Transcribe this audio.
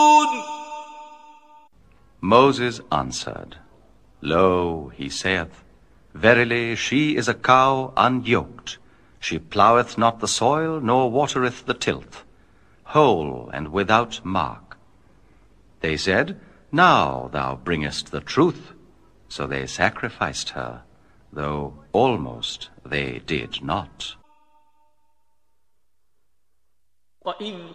Moses answered, Lo, he saith, Verily she is a cow unyoked. She ploweth not the soil, nor watereth the tilth, whole and without mark. They said, Now thou bringest the truth. So they sacrificed her, though almost they did not. وَإِذْ